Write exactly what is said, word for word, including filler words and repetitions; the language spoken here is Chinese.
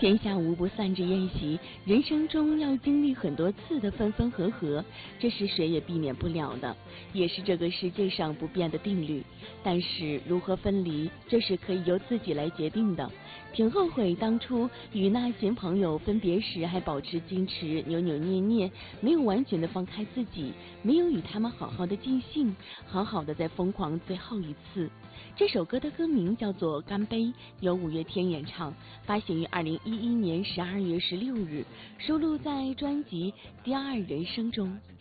天下无不散之宴席，人生中要经历很多次的分分合合，这是谁也避免不了的，也是这个世界上不变的定律。但是如何分离，这是可以由自己来决定的。挺后悔当初与那群朋友分别时还保持矜持，扭扭捏捏，没有完全的放开自己，没有与他们好好的尽兴，好好的再疯狂最后一次。这首歌的歌名叫做《干杯》，由五月天演唱，发行于二零一一年十二月十六日，收录在专辑《第二人生》中。